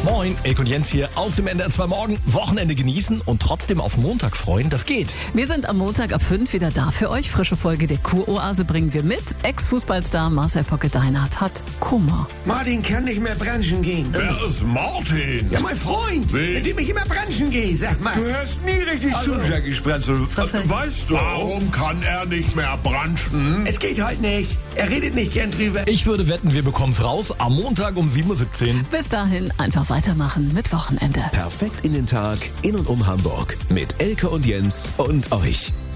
Moin, Elke und Jens hier aus dem NDR 2 Morgen. Wochenende genießen und trotzdem auf Montag freuen, das geht. Wir sind am Montag ab 5 wieder da für euch. Frische Folge der Kuroase bringen wir mit. Ex-Fußballstar Marcel Pocket-Deinhardt hat Kummer. Martin kann nicht mehr branchen gehen. Wer ist Martin? Ja, mein Freund, Wie? mit dem ich immer branchen gehe, sag mal. Du hörst nie richtig zu, Jackie Sprenzel. Weißt du? Warum kann er nicht mehr branchen? Es geht halt nicht. Er redet nicht gern drüber. Ich würde wetten, wir bekommen's raus am Montag um 7.17 Uhr. Bis dahin einfach weitermachen mit Wochenende. Perfekt in den Tag, in und um Hamburg. Mit Elke und Jens und euch.